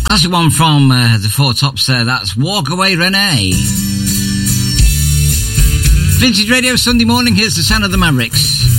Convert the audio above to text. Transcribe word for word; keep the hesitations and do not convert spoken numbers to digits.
That's the one from uh, the Four Tops there. That's Walk Away Renee. Vintage Radio Sunday morning. Here's the sound of the Mavericks.